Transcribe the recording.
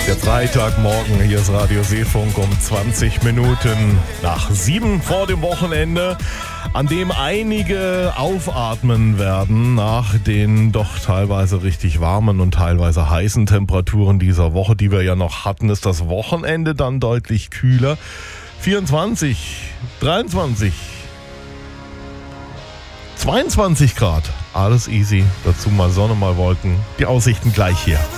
Der Freitagmorgen, hier ist Radio Seefunk um 20 Minuten nach 7 vor dem Wochenende, an dem einige aufatmen werden nach den doch teilweise richtig warmen und teilweise heißen Temperaturen dieser Woche, die wir ja noch hatten. Ist das Wochenende dann deutlich kühler. 24, 23, 22 Grad, alles easy. Dazu mal Sonne, mal Wolken. Die Aussichten gleich hier.